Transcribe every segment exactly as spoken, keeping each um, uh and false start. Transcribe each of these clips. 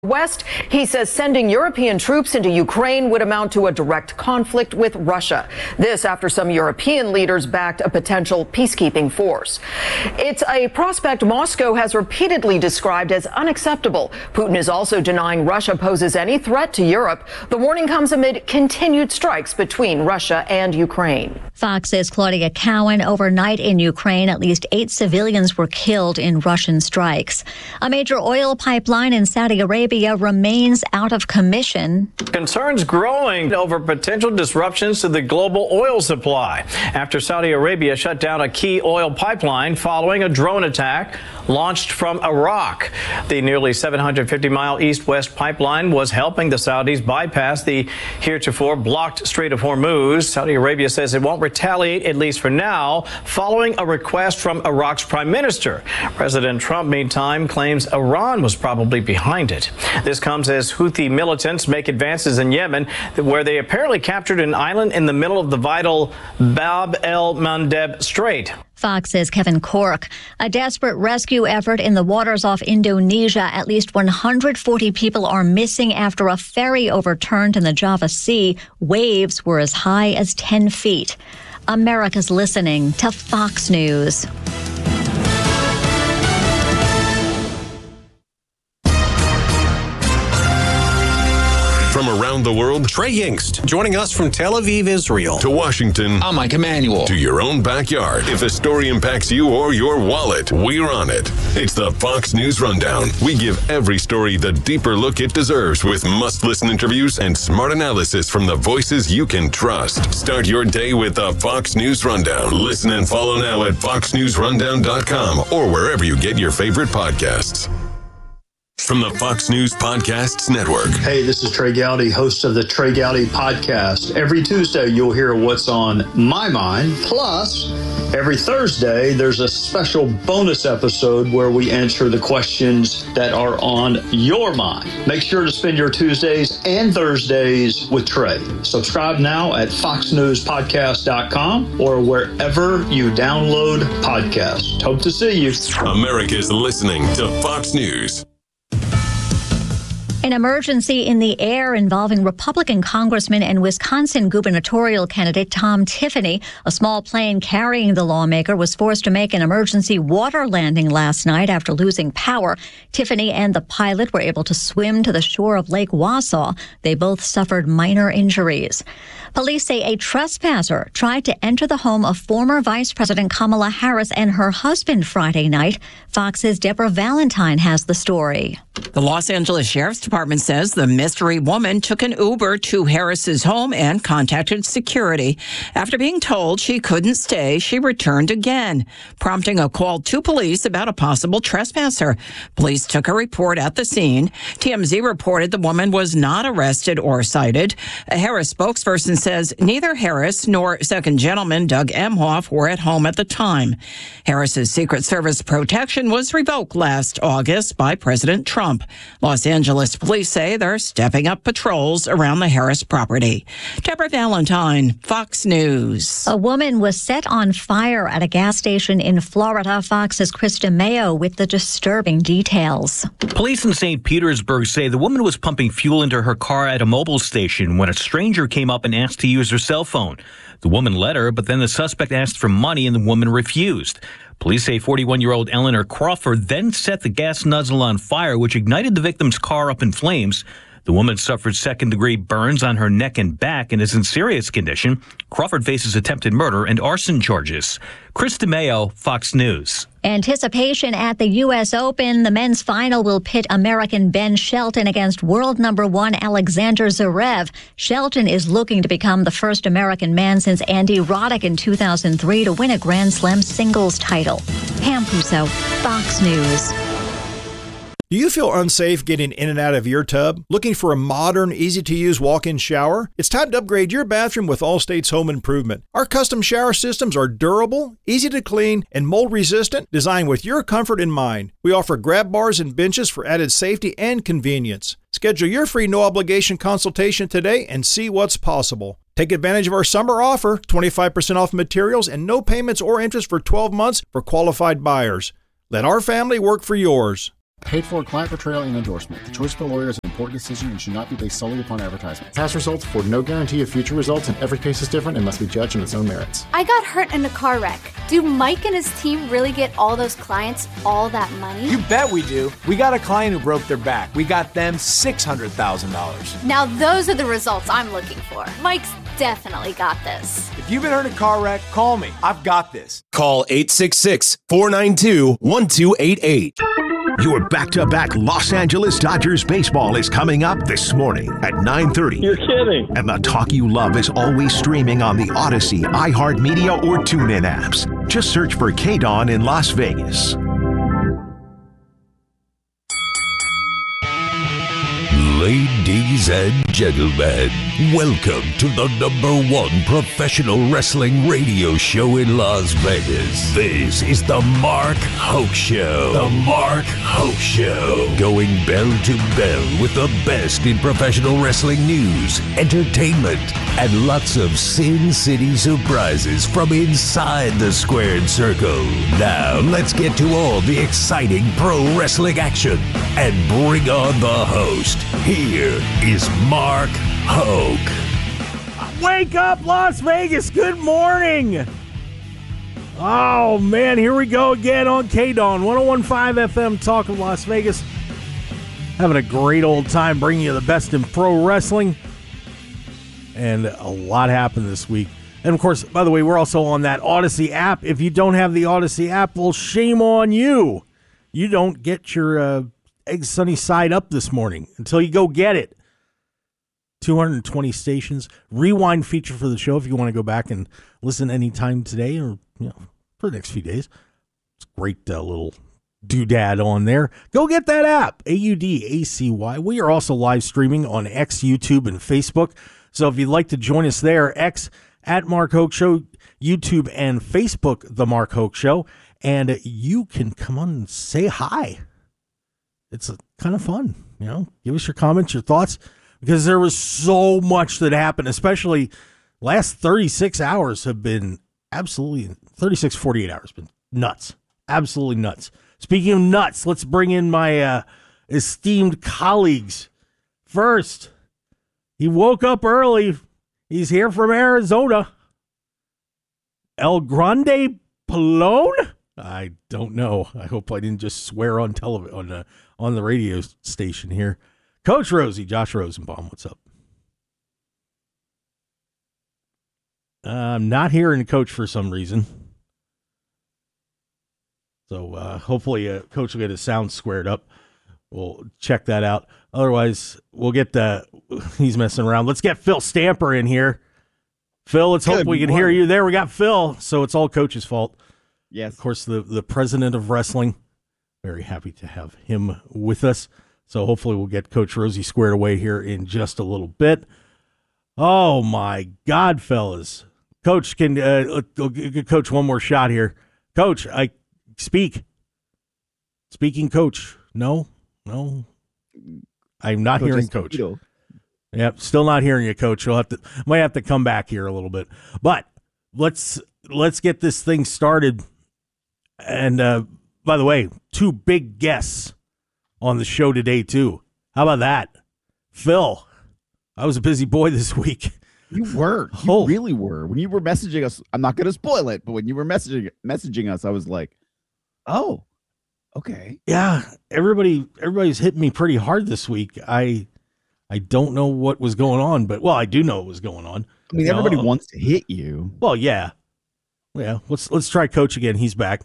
West, he says sending European troops into Ukraine would amount to a direct conflict with Russia. This after some European leaders backed a potential peacekeeping force. It's a prospect Moscow has repeatedly described as unacceptable. Putin is also denying Russia poses any threat to Europe. The warning comes amid continued strikes between Russia and Ukraine. Fox's Claudia Cowan. Overnight in Ukraine, at least eight civilians were killed in Russian strikes. A major oil pipeline in Saudi Arabia remains out of commission. Concerns growing over potential disruptions to the global oil supply after Saudi Arabia shut down a key oil pipeline following a drone attack launched from Iraq. The nearly seven hundred fifty mile east-west pipeline was helping the Saudis bypass the heretofore blocked Strait of Hormuz. Saudi Arabia says it won't retaliate, at least for now, following a request from Iraq's prime minister. President Trump, meantime, claims Iran was probably behind it. This comes as Houthi militants make advances in Yemen, where they apparently captured an island in the middle of the vital Bab el-Mandeb Strait. Fox's Kevin Cork. A desperate rescue effort in the waters off Indonesia. At least one hundred forty people are missing after a ferry overturned in the Java Sea. Waves were as high as ten feet. America's listening to Fox News. From around the world, Trey Yingst, joining us from Tel Aviv, Israel. To Washington, I'm Mike Emanuel. To your own backyard. If a story impacts you or your wallet, we're on it. It's the Fox News Rundown. We give every story the deeper look it deserves with must-listen interviews and smart analysis from the voices you can trust. Start your day with the Fox News Rundown. Listen and follow now at fox news rundown dot com or wherever you get your favorite podcasts. From the Fox News Podcasts Network. Hey, this is Trey Gowdy, host of the Trey Gowdy Podcast. Every Tuesday, you'll hear what's on my mind. Plus, every Thursday, there's a special bonus episode where we answer the questions that are on your mind. Make sure to spend your Tuesdays and Thursdays with Trey. Subscribe now at fox news podcast dot com or wherever you download podcasts. Hope to see you. America's listening to Fox News. An emergency in the air involving Republican Congressman and Wisconsin gubernatorial candidate Tom Tiffany. A small plane carrying the lawmaker was forced to make an emergency water landing last night after losing power. Tiffany and the pilot were able to swim to the shore of Lake Wausau. They both suffered minor injuries. Police say a trespasser tried to enter the home of former Vice President Kamala Harris and her husband Friday night. Fox's Deborah Valentine has the story. The Los Angeles Sheriff's Department says the mystery woman took an Uber to Harris's home and contacted security. After being told she couldn't stay, she returned again, prompting a call to police about a possible trespasser. Police took a report at the scene. T M Z reported the woman was not arrested or cited. A Harris spokesperson says neither Harris nor second gentleman Doug Emhoff were at home at the time. Harris's Secret Service protection was revoked last August by President Trump. Los Angeles police say they're stepping up patrols around the Harris property. Deborah Valentine, Fox News. A woman was set on fire at a gas station in Florida. Fox's Krista Mayo with the disturbing details. Police in Saint Petersburg say the woman was pumping fuel into her car at a mobile station when a stranger came up and asked to use her cell phone. The woman let her, but then the suspect asked for money and the woman refused. Police say forty-one-year-old Eleanor Crawford then set the gas nozzle on fire, which ignited the victim's car up in flames. The woman suffered second-degree burns on her neck and back and is in serious condition. Crawford faces attempted murder and arson charges. Chris DeMayo, Fox News. Anticipation at the U S Open. The men's final will pit American Ben Shelton against world number one Alexander Zverev. Shelton is looking to become the first American man since Andy Roddick in two thousand three to win a Grand Slam singles title. Pam Puso, Fox News. Do you feel unsafe getting in and out of your tub? Looking for a modern, easy-to-use walk-in shower? It's time to upgrade your bathroom with Allstate's Home Improvement. Our custom shower systems are durable, easy to clean, and mold-resistant, designed with your comfort in mind. We offer grab bars and benches for added safety and convenience. Schedule your free no-obligation consultation today and see what's possible. Take advantage of our summer offer, twenty-five percent off materials and no payments or interest for twelve months for qualified buyers. Let our family work for yours. Paid for client portrayal and endorsement. The choice of a lawyer is an important decision and should not be based solely upon advertisement. Past results afford no guarantee of future results, and every case is different and must be judged on its own merits. I got hurt in a car wreck. Do Mike and his team really get all those clients all that money? You bet we do. We got a client who broke their back. We got them six hundred thousand dollars. Now those are the results I'm looking for. Mike's definitely got this. If you've been hurt in a car wreck, call me. I've got this. Call eight six six, four nine two, one two eight eight. Your back-to-back Los Angeles Dodgers baseball is coming up this morning at nine thirty. You're kidding. And the talk you love is always streaming on the Odyssey, iHeartMedia, or TuneIn apps. Just search for K-Dawn in Las Vegas. Ladies and gentlemen, welcome to the number one professional wrestling radio show in Las Vegas. This is the Mark Hoke Show. The Mark Hoke Show. Going bell to bell with the best in professional wrestling news, entertainment, and lots of Sin City surprises from inside the squared circle. Now, let's get to all the exciting pro wrestling action and bring on the host. Here is Mark Hoke. Wake up, Las Vegas. Good morning. Oh, man, here we go again on K-Dawn, one oh one point five F M, Talk of Las Vegas. Having a great old time bringing you the best in pro wrestling. And a lot happened this week. And, of course, by the way, we're also on that Odyssey app. If you don't have the Odyssey app, well, shame on you. You don't get your uh, Egg Sunny side up this morning until you go get it. two hundred twenty stations. Rewind feature for the show if you want to go back and listen anytime today or you know for the next few days. It's a great uh, little doodad on there. Go get that app. A U D A C Y. We are also live streaming on X, YouTube, and Facebook. So if you'd like to join us there, X at Mark Hoke Show, YouTube and Facebook, The Mark Hoke Show. And you can come on and say hi. It's a, kind of fun, you know. Give us your comments, your thoughts, because there was so much that happened, especially last thirty-six hours have been absolutely, thirty-six, forty-eight hours been nuts, absolutely nuts. Speaking of nuts, let's bring in my uh, esteemed colleagues. First, he woke up early. He's here from Arizona. El Grande Pelon? I don't know. I hope I didn't just swear on television on the on the radio station here. Coach Rosie, Josh Rosenbaum, what's up? I'm not hearing Coach for some reason. So uh, hopefully uh, Coach will get his sound squared up. We'll check that out. Otherwise, we'll get the, he's messing around. Let's get Phil Stamper in here. Phil, let's Good hope we can morning. hear you there. We got Phil, so it's all Coach's fault. Yes. Of course, the, the president of wrestling. Very happy to have him with us. So hopefully we'll get Coach Rosie squared away here in just a little bit. Oh, my God, fellas. Coach, can uh, give Coach one more shot here. Coach, I speak. Speaking, Coach. No, no. I'm not Coach hearing Coach. Yep, still not hearing you, Coach. You'll have to might have to come back here a little bit. But let's let's get this thing started. And uh, by the way, two big guests on the show today too. How about that, Phil? I was a busy boy this week. You were. You oh. really were. When you were messaging us, I'm not going to spoil it, but when you were messaging messaging us, I was like, "Oh, okay." Yeah, everybody everybody's hitting me pretty hard this week. I I don't know what was going on, but well, I do know what was going on. I mean, everybody uh, wants to hit you. Well, yeah. Yeah, let's let's try Coach again. He's back.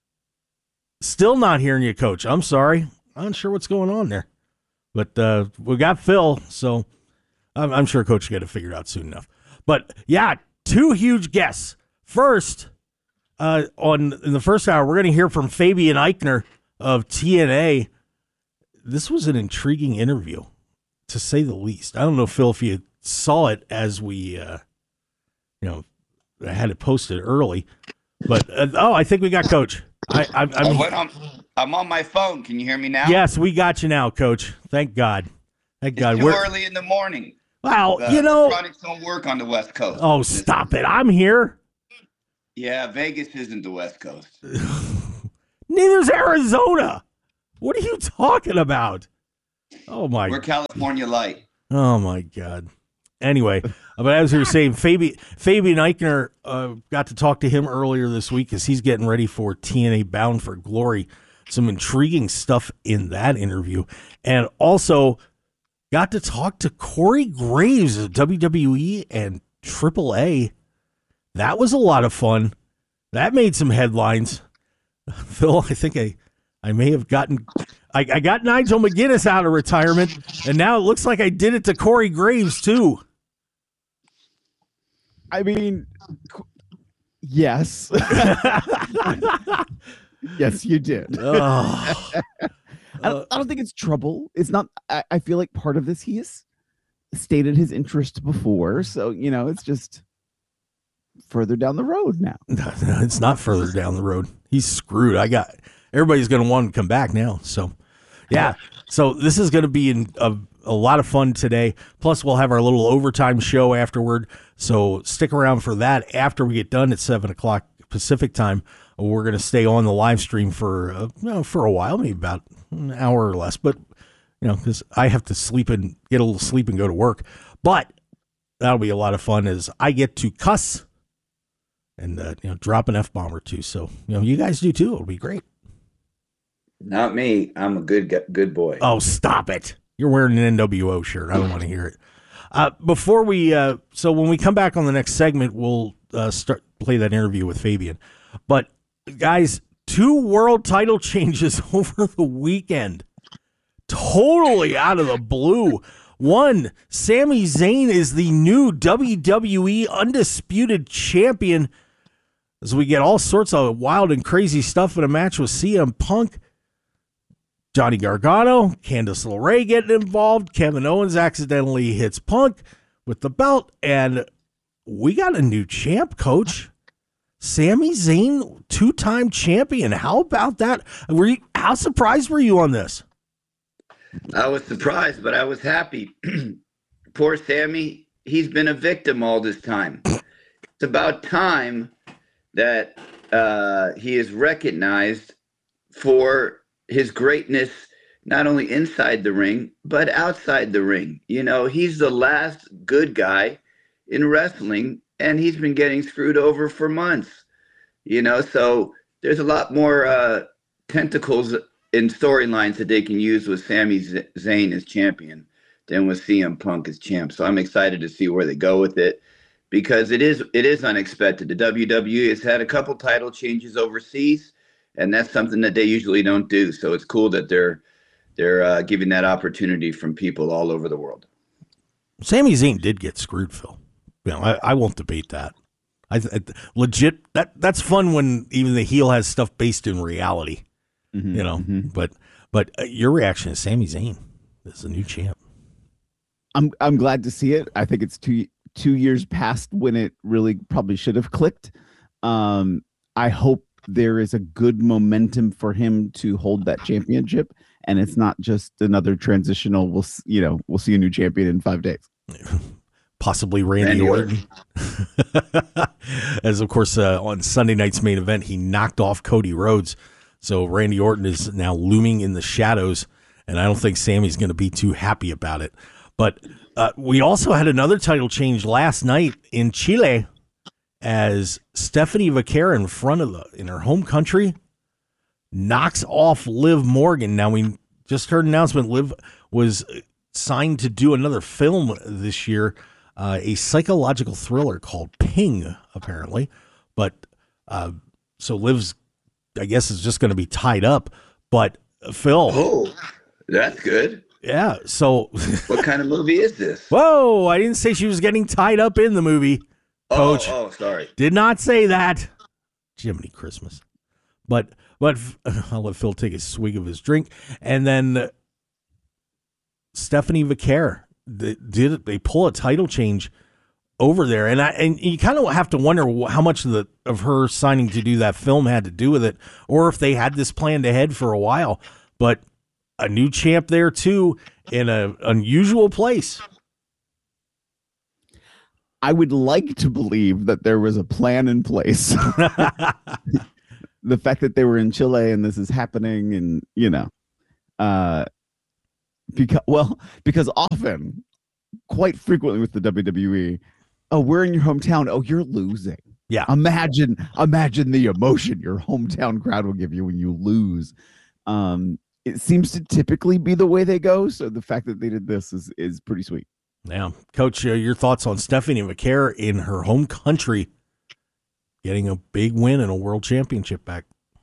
Still not hearing you, Coach. I'm sorry. I'm not sure what's going on there. But uh, we got Phil, so I'm, I'm sure Coach will get it figured out soon enough. But, yeah, two huge guests. First, uh, on in the first hour, we're going to hear from Fabian Eichner of T N A. This was an intriguing interview, to say the least. I don't know, Phil, if you saw it as we, uh, you know, I had it posted early. But, uh, oh, I think we got Coach. I, I, I'm, oh, wait, I'm, I'm on my phone. Can you hear me now? Yes, we got you now, Coach. Thank God. Thank it's God. too We're early in the morning. Wow, the you know. Electronics don't work on the West Coast. Oh, stop it. I'm here. Yeah, Vegas isn't the West Coast. Neither's Arizona. What are you talking about? Oh, my. We're California light. Oh, my God. Anyway, but as we were saying, Fabi, Fabian Eichner, uh, got to talk to him earlier this week as he's getting ready for T N A Bound for Glory. Some intriguing stuff in that interview. And also got to talk to Corey Graves of W W E and triple A. That was a lot of fun. That made some headlines. Phil, I think I, I may have gotten... I, I got Nigel McGuinness out of retirement, and now it looks like I did it to Corey Graves, too. I mean, yes. Yes, you did. Oh. I, don't, I don't think it's trouble. It's not. I, I feel like part of this, he has stated his interest before. So, you know, it's just further down the road now. No, it's not further down the road. He's screwed. I got everybody's going to want him to come back now. So, yeah. So this is going to be in a, a lot of fun today. Plus, we'll have our little overtime show afterward. So stick around for that after we get done at seven o'clock Pacific time. We're going to stay on the live stream for uh, you know, for a while, maybe about an hour or less. But, you know, because I have to sleep and get a little sleep and go to work. But that'll be a lot of fun as I get to cuss and, uh, you know, drop an F-bomb or two. So, you know, you guys do too. It'll be great. Not me. I'm a good good boy. Oh, stop it. You're wearing an N W O shirt. I don't want to hear it. Uh, before we, uh, so when we come back on the next segment, we'll uh, start play that interview with Fabian. But, guys, two world title changes over the weekend. Totally out of the blue. One, Sami Zayn is the new W W E Undisputed Champion. As we get all sorts of wild and crazy stuff in a match with C M Punk. Johnny Gargano, Candice LeRae getting involved. Kevin Owens accidentally hits Punk with the belt. And we got a new champ, Coach. Sami Zayn, two-time champion. How about that? Were you, how surprised were you on this? I was surprised, but I was happy. Poor Sammy, he's been a victim all this time. It's about time that uh, he is recognized for his greatness, not only inside the ring, but outside the ring. You know, he's the last good guy in wrestling, and he's been getting screwed over for months. You know, so there's a lot more uh, tentacles in storylines that they can use with Sami Zayn as champion than with C M Punk as champ. So I'm excited to see where they go with it, because it is it is unexpected. The W W E has had a couple title changes overseas, and that's something that they usually don't do. So it's cool that they're they're uh, giving that opportunity from people all over the world. Sami Zayn did get screwed, Phil. You know, I, I won't debate that. I, I legit that that's fun when even the heel has stuff based in reality. Mm-hmm, you know, mm-hmm. but but uh, your reaction is Sami Zayn is a new champ. I'm I'm glad to see it. I think it's two two years past when it really probably should have clicked. Um, I hope there is a good momentum for him to hold that championship, and it's not just another transitional. We'll you know we'll see a new champion in five days. Possibly Randy, Randy Orton. Orton. As of course uh, on Sunday night's main event, he knocked off Cody Rhodes. So Randy Orton is now looming in the shadows, and I don't think Sammy's going to be too happy about it. But uh, we also had another title change last night in Chile, as Stephanie Vaquera in front of the in her home country knocks off Liv Morgan. Now we just heard an announcement. Liv was signed to do another film this year, uh, a psychological thriller called Ping, apparently. But uh, so Liv's, I guess, is just going to be tied up. But uh, Phil, oh, that's good. Yeah. So, what kind of movie is this? Whoa! I didn't say she was getting tied up in the movie, Coach. Oh, oh sorry. Did not say that. Jiminy Christmas. But but I'll let Phil take a swig of his drink, and then uh, Stephanie Vaquera they, did they pull a title change over there, and I and you kind of have to wonder how much of the of her signing to do that film had to do with it, or if they had this planned ahead for a while. But a new champ there too, in an unusual place. I would like to believe that there was a plan in place. The fact that they were in Chile and this is happening, and you know, Uh, because well, because often, quite frequently with the W W E, oh, we're in your hometown. Oh, you're losing. Yeah. Imagine, imagine the emotion your hometown crowd will give you when you lose. Um, it seems to typically be the way they go. So the fact that they did this is is pretty sweet. Yeah, Coach, uh, your thoughts on Stephanie McCare in her home country getting a big win and a world championship back?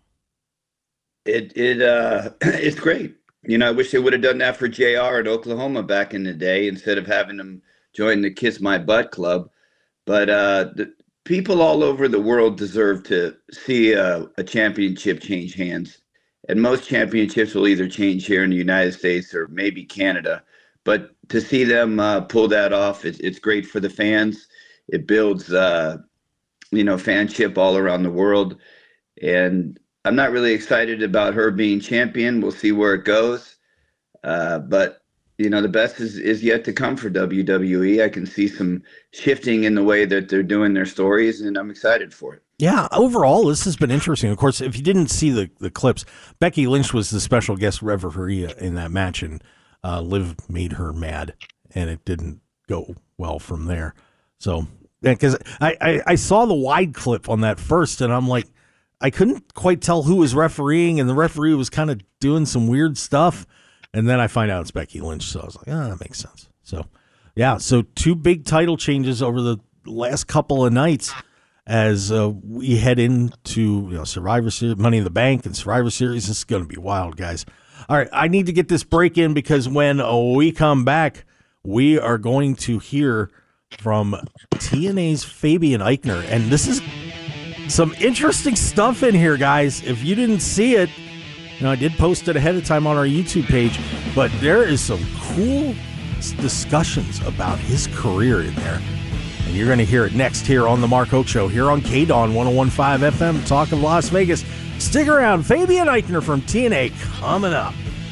It it uh it's great. You know, I wish they would have done that for J R in Oklahoma back in the day instead of having them join the Kiss My Butt Club. But uh, the people all over the world deserve to see a, a championship change hands. And most championships will either change here in the United States or maybe Canada. But to see them uh, pull that off, it's, it's great for the fans. It builds, uh, you know, fanship all around the world. And I'm not really excited about her being champion. We'll see where it goes. Uh, but, you know, the best is, is yet to come for W W E. I can see some shifting in the way that they're doing their stories, and I'm excited for it. Yeah, overall, this has been interesting. Of course, if you didn't see the, the clips, Becky Lynch was the special guest referee in that match, and uh, Liv made her mad, and it didn't go well from there. So, because I, I, I saw the wide clip on that first, and I'm like, I couldn't quite tell who was refereeing, and the referee was kind of doing some weird stuff. And then I find out it's Becky Lynch, so I was like, ah, that makes sense. So, yeah, so two big title changes over the last couple of nights as uh, we head into you know, Survivor Series, Money in the Bank, and Survivor Series. This is going to be wild, guys. All right, I need to get this break in because when we come back, we are going to hear from T N A's Fabian Eichner. And this is some interesting stuff in here, guys. If you didn't see it, you know, I did post it ahead of time on our YouTube page, but there is some cool discussions about his career in there. And you're going to hear it next here on The Mark Hoke Show, here on K D O N one oh one point five F M, Talk of Las Vegas. Stick around. Fabian Eichner from T N A coming up.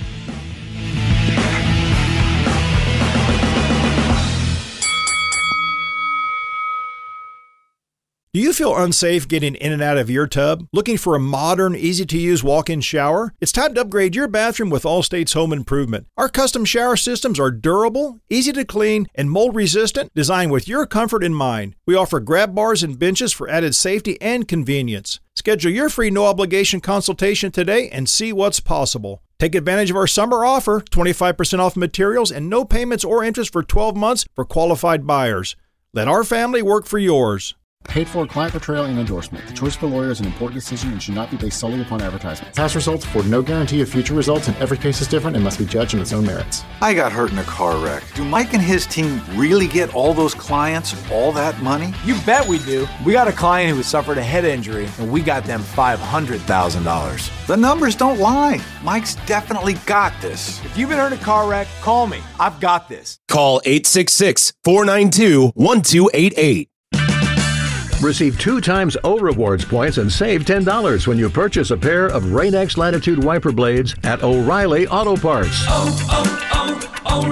Do you feel unsafe getting in and out of your tub? Looking for a modern, easy-to-use walk-in shower? It's time to upgrade your bathroom with Allstate's Home Improvement. Our custom shower systems are durable, easy to clean, and mold-resistant, designed with your comfort in mind. We offer grab bars and benches for added safety and convenience. Schedule your free no-obligation consultation today and see what's possible. Take advantage of our summer offer, twenty-five percent off materials and no payments or interest for twelve months for qualified buyers. Let our family work for yours. Paid for client portrayal and endorsement. The choice of a lawyer is an important decision and should not be based solely upon advertisement. Past results afford no guarantee of future results, and every case is different and must be judged on its own merits. I got hurt in a car wreck. Do Mike and his team really get all those clients all that money? You bet we do. We got a client who has suffered a head injury, and we got them five hundred thousand dollars. The numbers don't lie. Mike's definitely got this. If you've been hurt in a car wreck, call me. I've got this. Call eight six six, four nine two, one two eight eight. Receive two times O Rewards points and save ten dollars when you purchase a pair of Rain-X Latitude wiper blades at O'Reilly Auto Parts. Oh,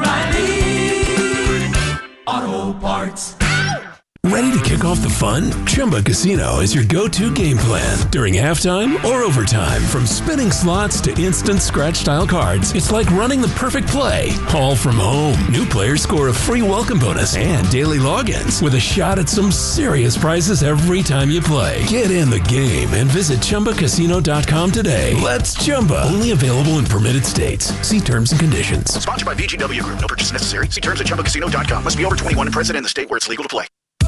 oh, oh, O'Reilly Auto Parts. Ready to kick off the fun? Chumba Casino is your go-to game plan. During halftime or overtime, from spinning slots to instant scratch-style cards, it's like running the perfect play, all from home. New players score a free welcome bonus and daily logins with a shot at some serious prizes every time you play. Get in the game and visit Chumba Casino dot com today. Let's Chumba. Only available in permitted states. See terms and conditions. Sponsored by V G W Group. No purchase necessary. See terms at Chumba Casino dot com. Must be over twenty-one and present in the state where it's legal to play.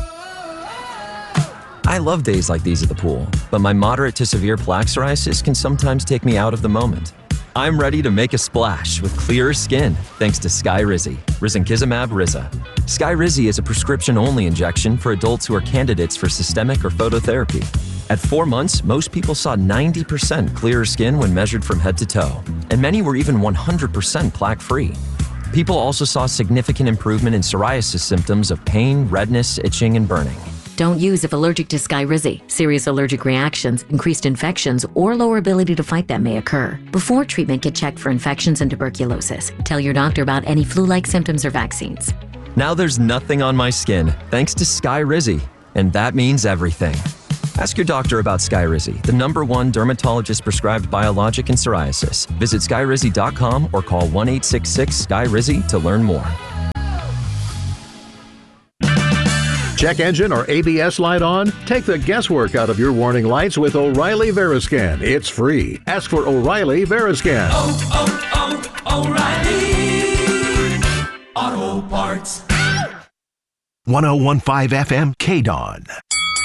I love days like these at the pool, but my moderate to severe plaque psoriasis can sometimes take me out of the moment. I'm ready to make a splash with clearer skin thanks to Skyrizi, risankizumab Riza. Skyrizi is a prescription-only injection for adults who are candidates for systemic or phototherapy. At four months, most people saw ninety percent clearer skin when measured from head to toe, and many were even one hundred percent plaque-free. People also saw significant improvement in psoriasis symptoms of pain, redness, itching, and burning. Don't use if allergic to Skyrizi. Serious allergic reactions, increased infections, or lower ability to fight them may occur. Before treatment, get checked for infections and tuberculosis. Tell your doctor about any flu-like symptoms or vaccines. Now there's nothing on my skin thanks to Skyrizi, and that means everything. Ask your doctor about Skyrizi, the number one dermatologist-prescribed biologic in psoriasis. Visit skyrizi dot com or call one eight six six S K Y R I Z I to learn more. Check engine or A B S light on? Take the guesswork out of your warning lights with O'Reilly Veriscan. It's free. Ask for O'Reilly Veriscan. Oh, oh, oh, O'Reilly Auto Parts. one oh one point five F M K D O N.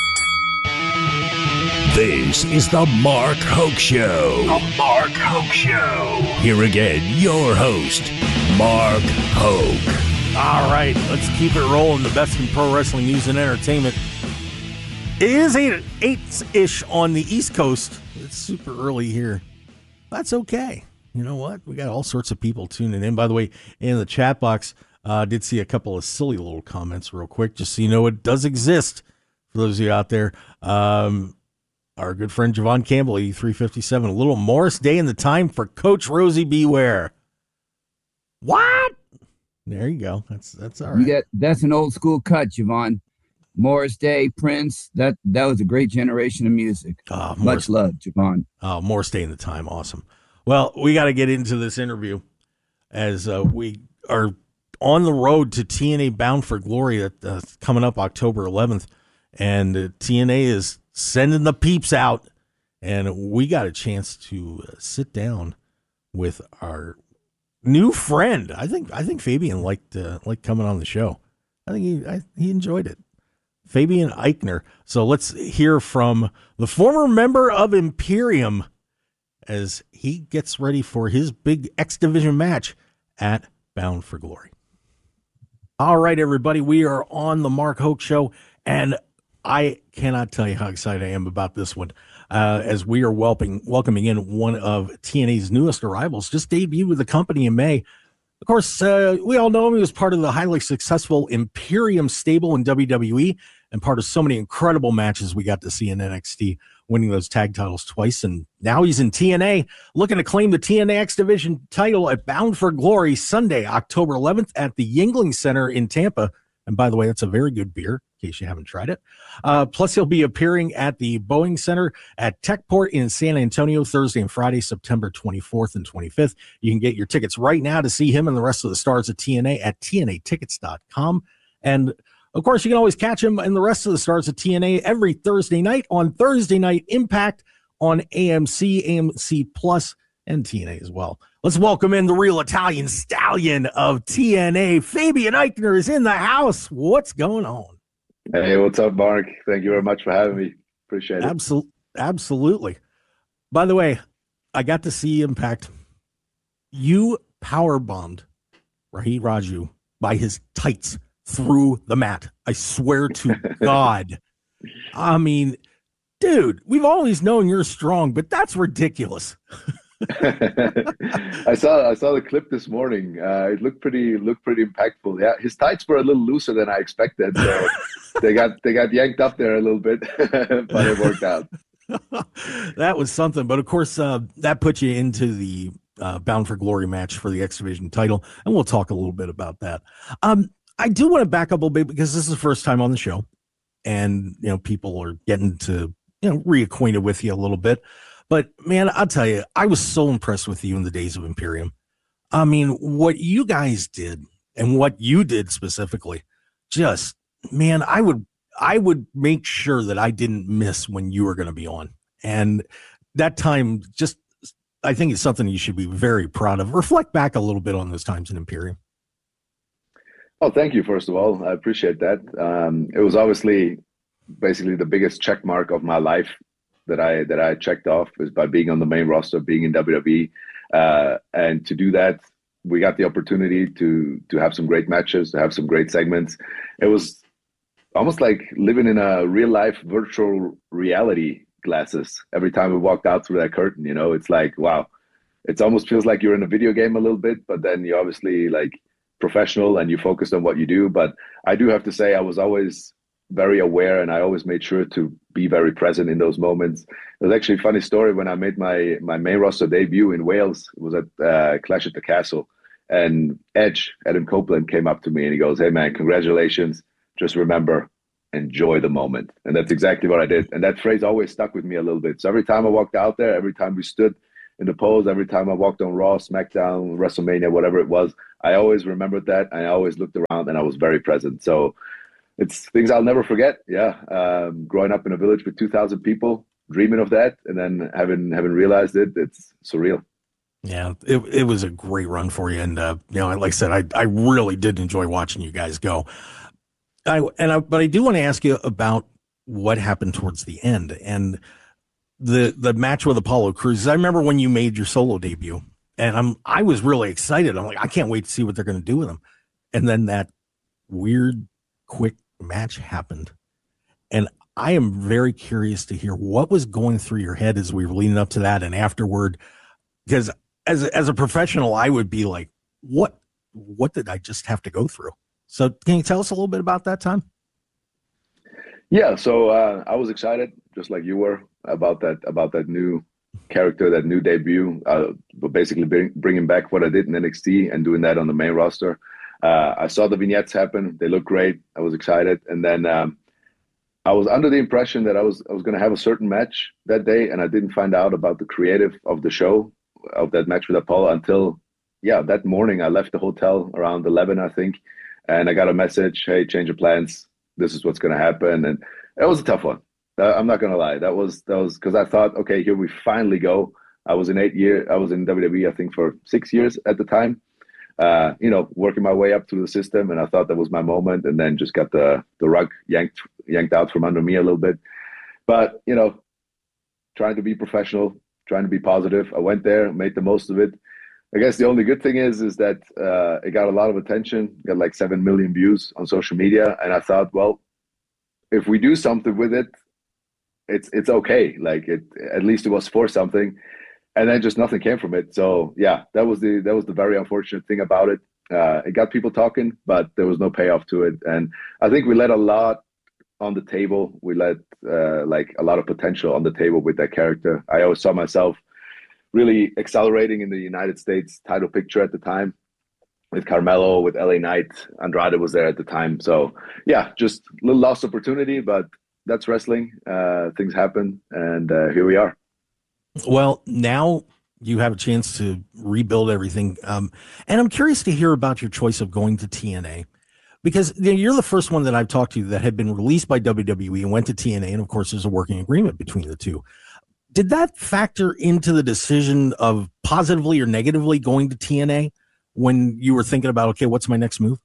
This is the Mark Hoke Show. The Mark Hoke Show. Here again, your host, Mark Hoke. All right, let's keep it rolling. The best in pro wrestling news and entertainment. It is eight, eight-ish on the East Coast. It's super early here. That's okay. You know what? We got all sorts of people tuning in. By the way, in the chat box, I uh, did see a couple of silly little comments real quick, just so you know it does exist for those of you out there. Um, our good friend Javon Campbell, eighty-three fifty-seven, a little Morris Day in the time for Coach Rosie Beware. What? There you go. That's that's all right. That, that's an old school cut, Javon. Morris Day, Prince. That that was a great generation of music. Oh, Much Morris, love, Javon. Oh, Morris Day in the time. Awesome. Well, we got to get into this interview as uh, we are on the road to T N A Bound for Glory that, uh, coming up October eleventh. And uh, T N A is sending the peeps out. And we got a chance to uh, sit down with our new friend. I think I think Fabian liked uh, liked coming on the show. I think he I, he enjoyed it. Fabian Eichner. So let's hear from the former member of Imperium as he gets ready for his big X Division match at Bound for Glory. All right, everybody, we are on the Mark Hoke Show, and I cannot tell you how excited I am about this one. Uh, as we are welcoming, welcoming in one of T N A's newest arrivals, just debuted with the company in May. Of course, uh, we all know him. He was part of the highly successful Imperium stable in W W E and part of so many incredible matches we got to see in N X T, winning those tag titles twice. And now he's in T N A, looking to claim the T N A X Division title at Bound for Glory Sunday, October eleventh at the Yuengling Center in Tampa. And by the way, that's a very good beer, in case you haven't tried it. Uh, plus, he'll be appearing at the Boeing Center at Techport in San Antonio Thursday and Friday, September twenty-fourth and twenty-fifth. You can get your tickets right now to see him and the rest of the stars at T N A at T N A tickets dot com. And, of course, you can always catch him and the rest of the stars at T N A every Thursday night on Thursday Night Impact on A M C, A M C Plus, and T N A as well. Let's welcome in the real Italian stallion of T N A. Fabian Eichner is in the house. What's going on? Hey, what's up, Mark? Thank you very much for having me. Appreciate it. Absolutely. Absolutely. By the way, I got to see Impact. You power bombed Rahit Raju by his tights through the mat. I swear to God. I mean, dude, we've always known you're strong, but that's ridiculous. I saw I saw the clip this morning. Uh, it looked pretty looked pretty impactful. Yeah, his tights were a little looser than I expected, so they got they got yanked up there a little bit, but it worked out. That was something. But of course, uh, that put you into the uh, Bound for Glory match for the X Division title, and we'll talk a little bit about that. Um, I do want to back up a little bit because this is the first time on the show, and you know people are getting to you know reacquainted with you a little bit. But, man, I'll tell you, I was so impressed with you in the days of Imperium. I mean, what you guys did and what you did specifically, just, man, I would I would make sure that I didn't miss when you were going to be on. And that time, just, I think it's something you should be very proud of. Reflect back a little bit on those times in Imperium. Oh, thank you, first of all. I appreciate that. Um, it was obviously basically the biggest check mark of my life that I that I checked off is by being on the main roster, being in W W E, uh, and to do that, we got the opportunity to to have some great matches, to have some great segments. It was almost like living in a real life virtual reality glasses every time we walked out through that curtain. You know, it's like wow, it almost feels like you're in a video game a little bit, but then you're obviously like professional and you focus on what you do. But I do have to say, I was always very aware, and I always made sure to be very present in those moments. It was actually a funny story when I made my my main roster debut in Wales. It was at uh, Clash at the Castle, and Edge, Adam Copeland, came up to me and he goes, "Hey man, congratulations. Just remember, enjoy the moment. And that's exactly what I did. And that phrase always stuck with me a little bit. So every time I walked out there, every time we stood in the pose, every time I walked on Raw, SmackDown, WrestleMania, whatever it was, I always remembered that. And I always looked around and I was very present. So it's things I'll never forget. Yeah. Um, growing up in a village with two thousand people, dreaming of that, and then having, having realized it, it's surreal. Yeah, it it was a great run for you. And, uh, you know, like I said, I, I really did enjoy watching you guys go. I, and I, but I do want to ask you about what happened towards the end and the the match with Apollo Crews. I remember when you made your solo debut, and I'm I was really excited. I'm like, I can't wait to see what they're going to do with him. And then that weird, quick match happened, and I am very curious to hear what was going through your head as we were leading up to that and afterward, because as as a professional, I would be like, what what did I just have to go through? So can you tell us a little bit about that time? Yeah, so uh, I was excited, just like you were, about that about that new character, that new debut, uh, but basically bring, bringing back what I did in N X T and doing that on the main roster. Uh, I saw the vignettes happen; they look great. I was excited, and then um, I was under the impression that I was I was going to have a certain match that day, and I didn't find out about the creative of the show of that match with Apollo until yeah that morning. I left the hotel around eleven, I think, and I got a message: "Hey, change of plans. This is what's going to happen." And it was a tough one. I'm not going to lie. That was, that was because I thought, okay, here we finally go. I was in eight years. I was in W W E, I think, for six years at the time, uh, you know, working my way up through the system. And I thought that was my moment, and then just got the, the rug yanked, yanked out from under me a little bit. But, you know, trying to be professional, trying to be positive. I went there, made the most of it. I guess the only good thing is, is that uh, it got a lot of attention, got like seven million views on social media. And I thought, well, if we do something with it, it's it's okay. Like it, at least it was for something. And then just nothing came from it. So yeah, that was the that was the very unfortunate thing about it. Uh, it got people talking, but there was no payoff to it. And I think we let a lot on the table. We let uh, like a lot of potential on the table with that character. I always saw myself really accelerating in the United States title picture at the time with Carmelo, with L A Knight. Andrade was there at the time. So yeah, just a little lost opportunity, but that's wrestling. Uh, things happen, and uh, here we are. Well, now you have a chance to rebuild everything. Um, and I'm curious to hear about your choice of going to T N A, because you know, you're the first one that I've talked to that had been released by W W E and went to T N A. And of course, there's a working agreement between the two. Did that factor into the decision of positively or negatively going to T N A when you were thinking about, okay, what's my next move?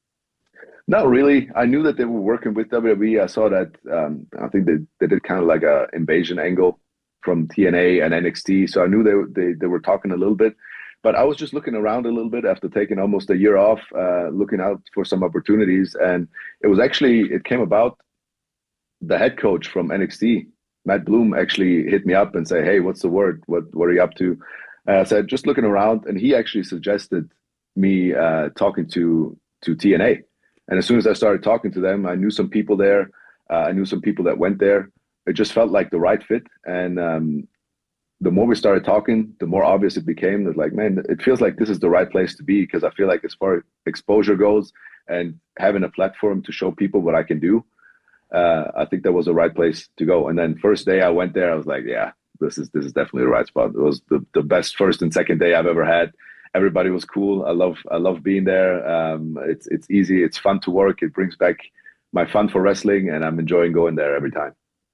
Not really. I knew that they were working with W W E. I saw that. Um, I think they, they did kind of like a invasion angle from T N A and N X T. So I knew they, they, they were talking a little bit, but I was just looking around a little bit after taking almost a year off, uh, looking out for some opportunities. And it was actually, it came about, the head coach from N X T, Matt Bloom, actually hit me up and said, hey, what's the word? What, what are you up to? And I said, just looking around. And he actually suggested me uh, talking to, to T N A. And as soon as I started talking to them, I knew some people there. Uh, I knew some people that went there. It just felt like the right fit. And um, the more we started talking, the more obvious it became that, like, man, it feels like this is the right place to be, because I feel like as far as exposure goes and having a platform to show people what I can do, uh, I think that was the right place to go. And then first day I went there, I was like, yeah, this is this is definitely the right spot. It was the, the best first and second day I've ever had. Everybody was cool. I love I love being there. Um, it's it's easy. It's fun to work. It brings back my fun for wrestling, and I'm enjoying going there every time.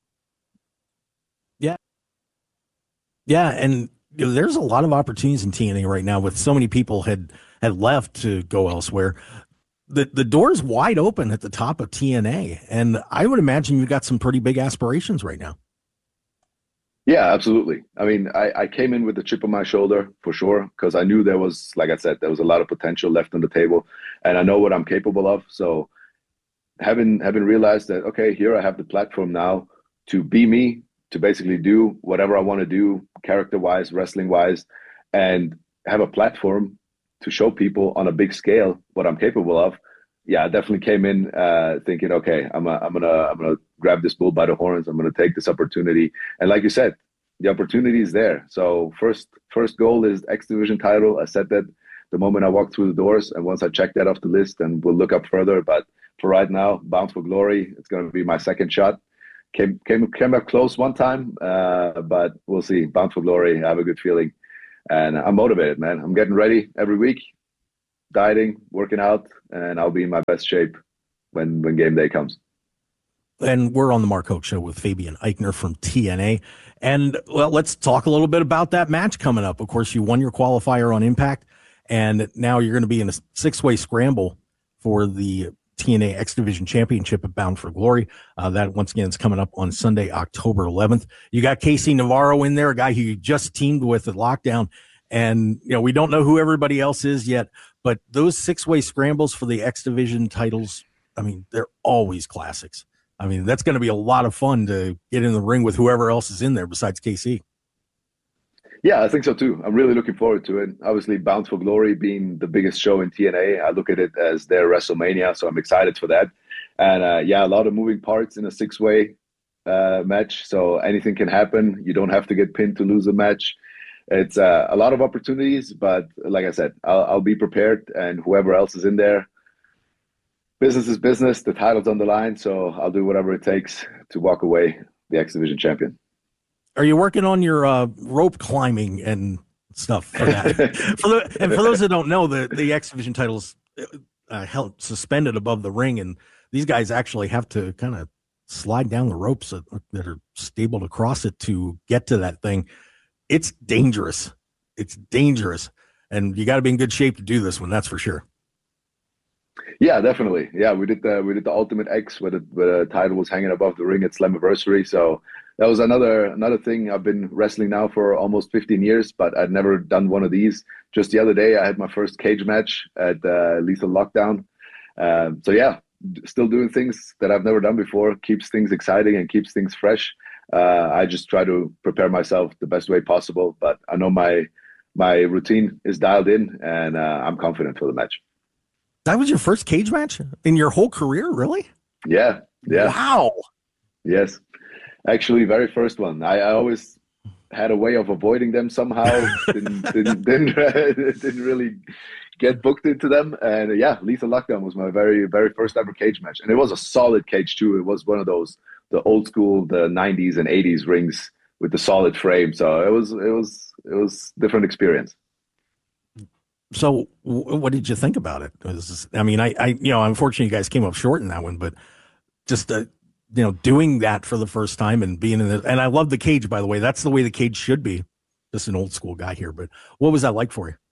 Yeah, yeah, and you know, there's a lot of opportunities in T N A right now with so many people had had left to go elsewhere. The the door's wide open at the top of T N A, and I would imagine you got some pretty big aspirations right now. Yeah, absolutely. I mean, I, I came in with a chip on my shoulder for sure, because I knew there was, like I said, there was a lot of potential left on the table, and I know what I'm capable of. So having having realized that, okay, here I have the platform now to be me, to basically do whatever I want to do, character-wise, wrestling-wise, and have a platform to show people on a big scale what I'm capable of. Yeah, I definitely came in uh, thinking, okay, I'm a, I'm gonna I'm gonna grab this bull by the horns. I'm gonna take this opportunity, and like you said, the opportunity is there. So first first goal is X Division title. I said that the moment I walked through the doors, and once I checked that off the list, and we'll look up further. But for right now. Bound for Glory. It's going to be my second shot. Came came came up close one time, uh, but we'll see. Bound for Glory. I have a good feeling, and I'm motivated, man. I'm getting ready every week, dieting, working out, and I'll be in my best shape when when game day comes. And we're on the Mark Hoke Show with Fabian Aichner from T N A. And, well, let's talk a little bit about that match coming up. Of course, you won your qualifier on Impact, and now you're going to be in a six-way scramble for the T N A X Division Championship at Bound for Glory. Uh, that, once again, is coming up on Sunday, October eleventh. You got Casey Navarro in there, a guy who you just teamed with at Lockdown. And, you know, we don't know who everybody else is yet, but those six-way scrambles for the X Division titles, I mean, they're always classics. I mean, that's going to be a lot of fun to get in the ring with whoever else is in there besides K C. Yeah, I think so too. I'm really looking forward to it. Obviously, Bound for Glory being the biggest show in T N A, I look at it as their WrestleMania, so I'm excited for that. And uh, yeah, a lot of moving parts in a six-way uh, match, so anything can happen. You don't have to get pinned to lose a match. It's uh, a lot of opportunities, but like I said, I'll, I'll be prepared, and whoever else is in there, business is business. The title's on the line, so I'll do whatever it takes to walk away the X Division champion. Are you working on your uh, rope climbing and stuff for that? for the, and for those that don't know, the, the X Division title's uh, held suspended above the ring, and these guys actually have to kind of slide down the ropes that, that are stable to cross it to get to that thing. It's dangerous. It's dangerous, and you got to be in good shape to do this one. That's for sure. Yeah, definitely. Yeah, we did the we did the Ultimate X where the, where the title was hanging above the ring at Slammiversary. So that was another another thing. I've been wrestling now for almost fifteen years, but I'd never done one of these. Just the other day, I had my first cage match at uh, Lethal Lockdown. Um, so yeah, still doing things that I've never done before. Keeps things exciting and keeps things fresh. Uh, I just try to prepare myself the best way possible. But I know my my routine is dialed in, and uh, I'm confident for the match. That was your first cage match in your whole career, really? Yeah, yeah. Wow. Yes, actually, very first one. I, I always had a way of avoiding them somehow. didn't didn't didn't, didn't really get booked into them. And yeah, Lethal Lockdown was my very very first ever cage match, and it was a solid cage too. It was one of those the old school, the nineties and eighties rings with the solid frame. So it was it was it was different experience. So what did you think about it? it was, I mean, I, I, you know, unfortunately you guys came up short in that one, but just, uh, you know, doing that for the first time and being in the, and I love the cage, by the way. That's the way the cage should be. Just an old school guy here, but what was that like for you?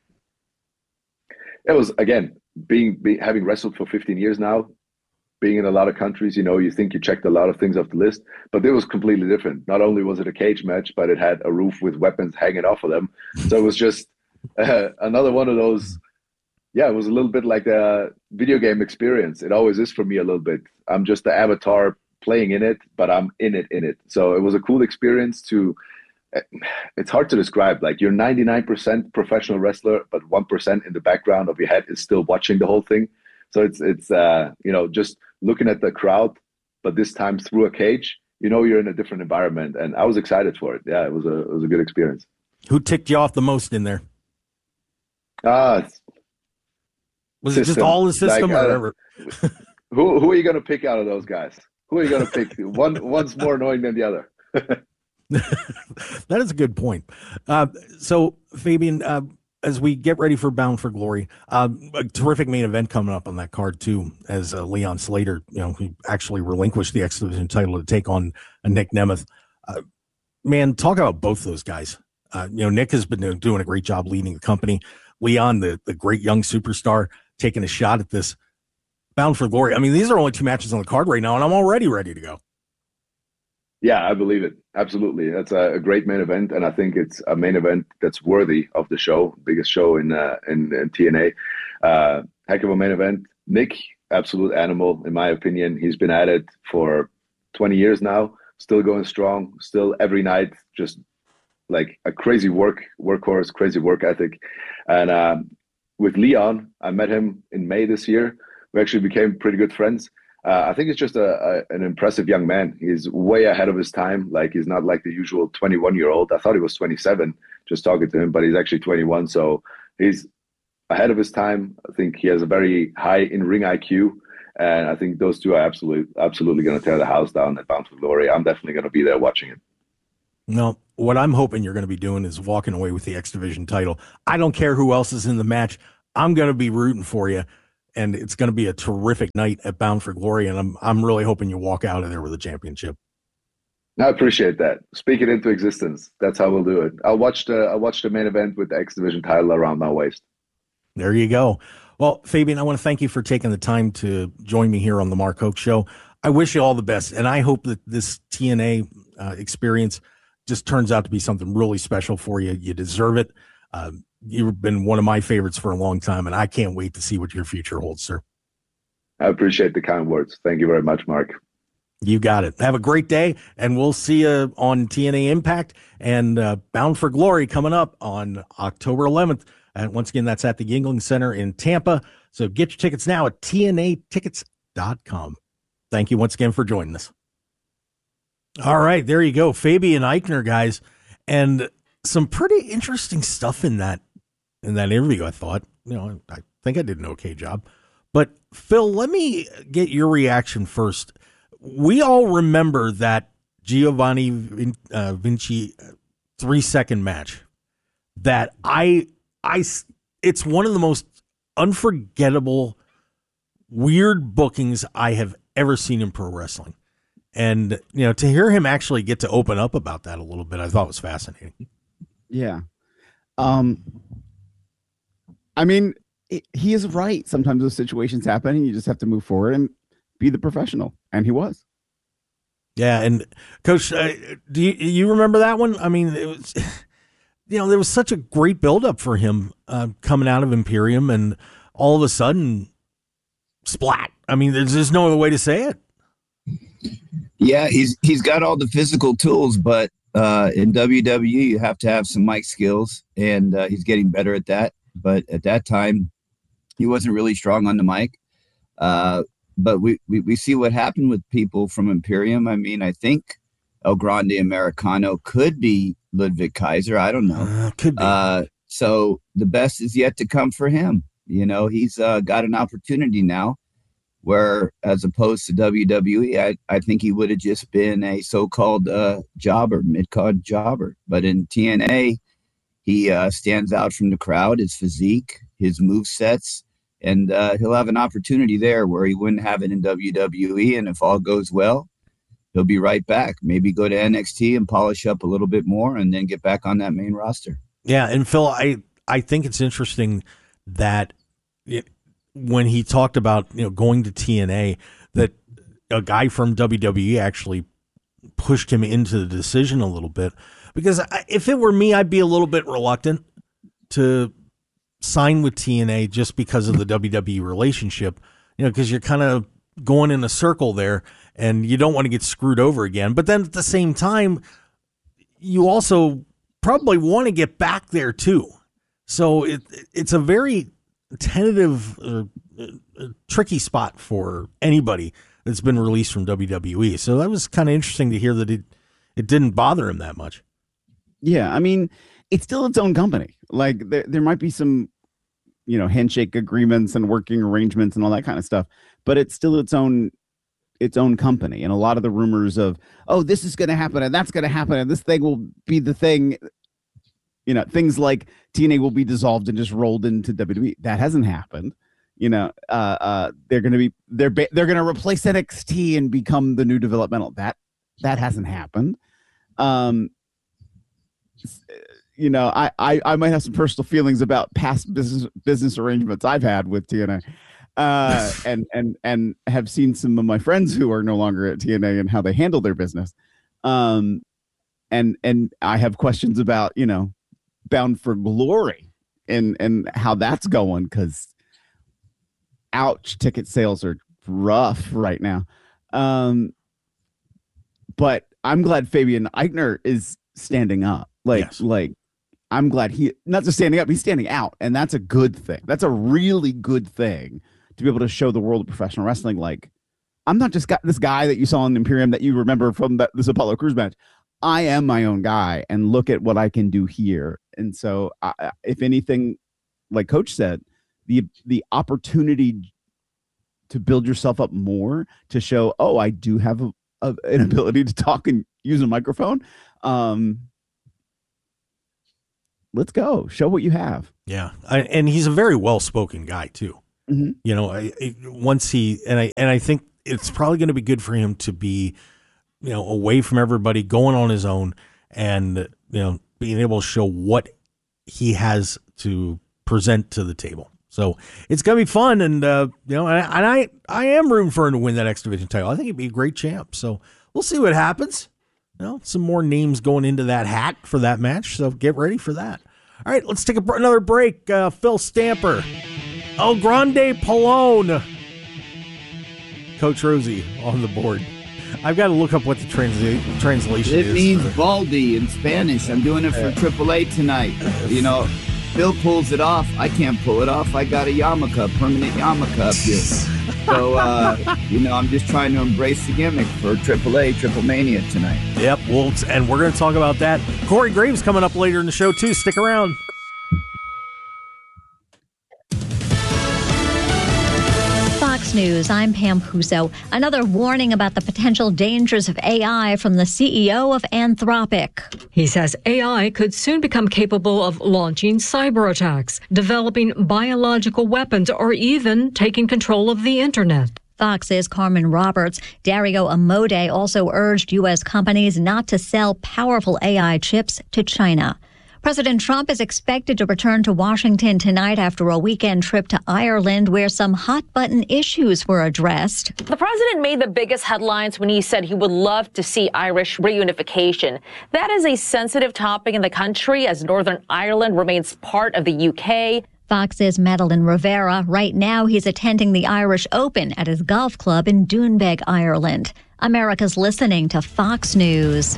It was, again, being, being having wrestled for fifteen years now, being in a lot of countries, you know, you think you checked a lot of things off the list, but it was completely different. Not only was it a cage match, but it had a roof with weapons hanging off of them. So it was just, Uh, another one of those, yeah, it was a little bit like a video game experience. It always is for me a little bit. I'm just the avatar playing in it, but I'm in it, in it. So it was a cool experience to, it's hard to describe. Like you're ninety-nine percent professional wrestler, but one percent in the background of your head is still watching the whole thing. So it's, it's uh, you know, just looking at the crowd, but this time through a cage, you know, you're in a different environment. And I was excited for it. Yeah, it was a, it was a good experience. Who ticked you off the most in there? Ah, uh, was system. It just all the system, like, or whatever? Uh, who who are you going to pick out of those guys? Who are you going to pick? One one's more annoying than the other. That is a good point. Uh, so, Fabian, uh, as we get ready for Bound for Glory, uh, a terrific main event coming up on that card too. As uh, Leon Slater, you know, who actually relinquished the X Division title to take on uh, Nick Nemeth. Uh, man, talk about both those guys. Uh, you know, Nick has been doing a great job leading the company. Leon, the, the great young superstar, taking a shot at this Bound for Glory. I mean, these are only two matches on the card right now, and I'm already ready to go. Yeah, I believe it. Absolutely. That's a, a great main event, and I think it's a main event that's worthy of the show, biggest show in uh, in, in T N A. Uh, heck of a main event. Nick, absolute animal, in my opinion. He's been at it for twenty years now, still going strong, still every night, just like a crazy work workhorse, crazy work ethic. And um, with Leon, I met him in May this year. We actually became pretty good friends. Uh, I think he's just a, a an impressive young man. He's way ahead of his time. Like he's not like the usual twenty-one year old. I thought he was twenty-seven just talking to him, but he's actually twenty-one. So he's ahead of his time. I think he has a very high in ring I Q, And I think those two are absolutely, absolutely going to tear the house down at Bound for Glory. I'm definitely going to be there watching it. No, what I'm hoping you're going to be doing is walking away with the X Division title. I don't care who else is in the match. I'm going to be rooting for you, and it's going to be a terrific night at Bound for Glory, and I'm I'm really hoping you walk out of there with a championship. I appreciate that. Speak it into existence. That's how we'll do it. I'll watch the I'll watch the main event with the X Division title around my waist. There you go. Well, Fabian, I want to thank you for taking the time to join me here on the Mark Hoke Show. I wish you all the best, and I hope that this T N A uh, experience just turns out to be something really special for you. You deserve it. Uh, you've been one of my favorites for a long time, and I can't wait to see what your future holds, sir. I appreciate the kind words. Thank you very much, Mark. You got it. Have a great day, and we'll see you on T N A Impact and uh, Bound for Glory coming up on October eleventh. And once again, that's at the Yingling Center in Tampa. So get your tickets now at T N A tickets dot com. Thank you once again for joining us. All right, there you go. Fabian Aichner, guys. And some pretty interesting stuff in that in that interview, I thought. You know, I think I did an okay job. But Phil, let me get your reaction first. We all remember that Giovanni Vin, uh, Vinci three-second match that I, I, it's one of the most unforgettable, weird bookings I have ever seen in pro wrestling. And, you know, to hear him actually get to open up about that a little bit, I thought was fascinating. Yeah. Um, I mean, it, he is right. Sometimes those situations happen and you just have to move forward and be the professional. And he was. Yeah. And Coach, uh, do you, you remember that one? I mean, it was, you know, there was such a great buildup for him uh, coming out of Imperium, and all of a sudden, splat. I mean, there's just no other way to say it. Yeah, he's he's got all the physical tools, but uh, in W W E, you have to have some mic skills, and uh, he's getting better at that. But at that time, he wasn't really strong on the mic. Uh, but we, we, we see what happened with people from Imperium. I mean, I think El Grande Americano could be Ludwig Kaiser. I don't know. Uh, could be. Uh, so the best is yet to come for him. You know, he's uh, got an opportunity now where, as opposed to W W E, I, I think he would have just been a so-called uh, jobber, mid-card jobber. But in T N A, he uh, stands out from the crowd, his physique, his movesets, and uh, he'll have an opportunity there where he wouldn't have it in W W E. And if all goes well, he'll be right back. Maybe go to N X T and polish up a little bit more and then get back on that main roster. Yeah, and Phil, I, I think it's interesting that it, when he talked about, you know, going to T N A, that a guy from W W E actually pushed him into the decision a little bit. Because I, if it were me, I'd be a little bit reluctant to sign with T N A just because of the W W E relationship, you know, because you're kind of going in a circle there and you don't want to get screwed over again. But then at the same time, you also probably want to get back there too. So it it's a very tentative, uh, uh, tricky spot for anybody that's been released from W W E. So that was kind of interesting to hear that it, it didn't bother him that much. Yeah, I mean, it's still its own company. Like there, there might be some, you know, handshake agreements and working arrangements and all that kind of stuff, but it's still its own, its own company. And a lot of the rumors of, oh, this is going to happen and that's going to happen and this thing will be the thing, you know, things like T N A will be dissolved and just rolled into W W E. That hasn't happened. You know, uh, uh, they're going to be they're ba- they're going to replace N X T and become the new developmental. That that hasn't happened. Um, you know, I, I I might have some personal feelings about past business business arrangements I've had with T N A, uh, and and and have seen some of my friends who are no longer at T N A and how they handle their business. Um, and and I have questions about, you know, Bound for Glory and and how that's going, because ouch, ticket sales are rough right now. Um, but I'm glad Fabian Aichner is standing up. Like, yes. like I'm glad he not just standing up, he's standing out, and that's a good thing. That's a really good thing to be able to show the world of professional wrestling. Like, I'm not just got this guy that you saw in Imperium that you remember from that this Apollo Crews match. I am my own guy, and look at what I can do here. And so, I, if anything, like Coach said, the the opportunity to build yourself up more to show, oh, I do have a, a, an ability to talk and use a microphone. Um, let's go. Show what you have. Yeah. I, and he's a very well-spoken guy too. Mm-hmm. You know, I, I, once he, and I, and I think it's probably going to be good for him to be, you know, away from everybody, going on his own, and, you know, being able to show what he has to present to the table. So it's going to be fun. And, uh, you know, and, I, and I, I am rooting for him to win that X Division title. I think he'd be a great champ. So we'll see what happens. You know, some more names going into that hat for that match. So get ready for that. All right, let's take a, another break. Uh, Phil Stamper, El Grande Pallone, Coach Rosie on the board. I've got to look up what the transla- translation it is. It means Baldy in Spanish. I'm doing it for triple A tonight. You know, Phil pulls it off. I can't pull it off. I got a yarmulke, permanent yarmulke up here. So, uh, you know, I'm just trying to embrace the gimmick for triple A, Triple Mania tonight. Yep, well, and we're going to talk about that. Corey Graves coming up later in the show, too. Stick around. Fox News, I'm Pam Puso. Another warning about the potential dangers of A I from the C E O of Anthropic. He says A I could soon become capable of launching cyber attacks, developing biological weapons, or even taking control of the internet. Fox's Carmen Roberts. Dario Amodei also urged U S companies not to sell powerful A I chips to China. President Trump is expected to return to Washington tonight after a weekend trip to Ireland where some hot-button issues were addressed. The president made the biggest headlines when he said he would love to see Irish reunification. That is a sensitive topic in the country as Northern Ireland remains part of the U K. Fox's Madeline Rivera. Right now, he's attending the Irish Open at his golf club in Doonbeg, Ireland. America's listening to Fox News.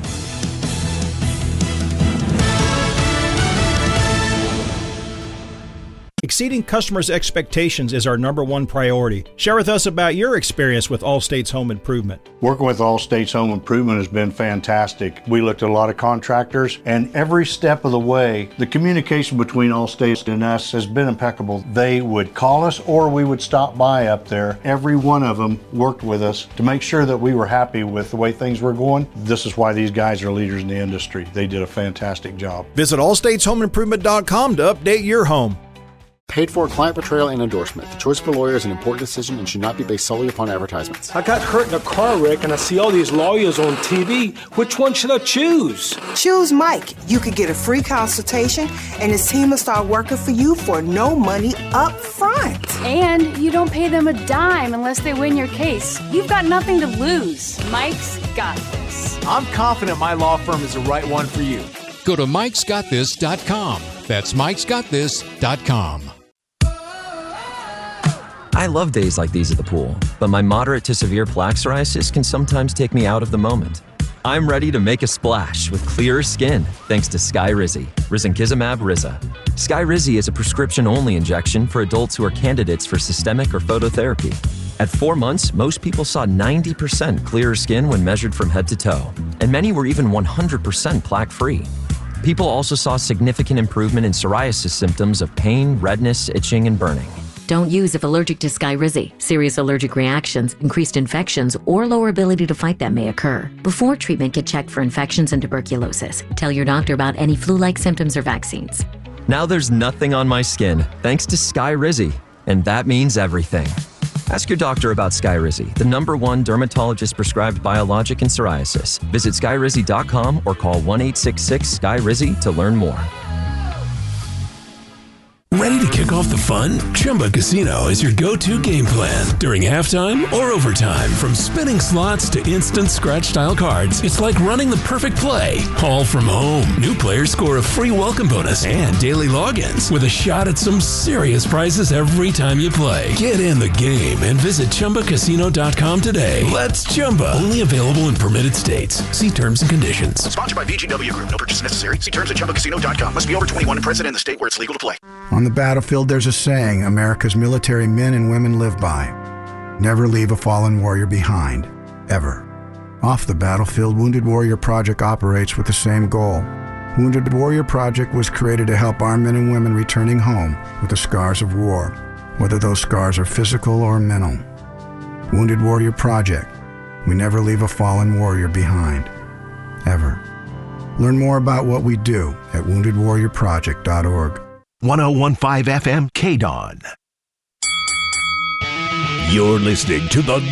Exceeding customers' expectations is our number one priority. Share with us about your experience with Allstate's Home Improvement. Working with Allstate's Home Improvement has been fantastic. We looked at a lot of contractors, and every step of the way, the communication between Allstate and us has been impeccable. They would call us or we would stop by up there. Every one of them worked with us to make sure that we were happy with the way things were going. This is why these guys are leaders in the industry. They did a fantastic job. Visit allstates home improvement dot com to update your home. Paid for client portrayal and endorsement. The choice of a lawyer is an important decision and should not be based solely upon advertisements. I got hurt in a car wreck and I see all these lawyers on T V. Which one should I choose? Choose Mike. You could get a free consultation and his team will start working for you for no money up front. And you don't pay them a dime unless they win your case. You've got nothing to lose. Mike's got this. I'm confident my law firm is the right one for you. Go to mikes got this dot com. That's mikes got this dot com. I love days like these at the pool, but my moderate to severe plaque psoriasis can sometimes take me out of the moment. I'm ready to make a splash with clearer skin thanks to Skyrizi, risankizumab Riza. Skyrizi is a prescription-only injection for adults who are candidates for systemic or phototherapy. At four months, most people saw ninety percent clearer skin when measured from head to toe, and many were even one hundred percent plaque-free. People also saw significant improvement in psoriasis symptoms of pain, redness, itching, and burning. Don't use if allergic to Skyrizi. Serious allergic reactions, increased infections, or lower ability to fight them may occur. Before treatment, get checked for infections and tuberculosis. Tell your doctor about any flu-like symptoms or vaccines. Now there's nothing on my skin thanks to Skyrizi, and that means everything. Ask your doctor about Skyrizi, the number one dermatologist-prescribed biologic in psoriasis. Visit skyrizi dot com or call one eight six six Skyrizi to learn more. Ready to kick off the fun? Chumba Casino is your go-to game plan during halftime or overtime. From spinning slots to instant scratch-style cards, it's like running the perfect play, all from home. New players score a free welcome bonus and daily logins with a shot at some serious prizes every time you play. Get in the game and visit chumba casino dot com today. Let's Chumba. Only available in permitted states. See terms and conditions. Sponsored by V G W Group. No purchase necessary. See terms at chumba casino dot com. Must be over twenty-one and present in the state where it's legal to play. On the battlefield, there's a saying America's military men and women live by. Never leave a fallen warrior behind, ever. Off the battlefield, Wounded Warrior Project operates with the same goal. Wounded Warrior Project was created to help our men and women returning home with the scars of war, whether those scars are physical or mental. Wounded Warrior Project. We never leave a fallen warrior behind. Ever. Learn more about what we do at wounded warrior project dot org. one oh one point five F M K D O N. You're listening to the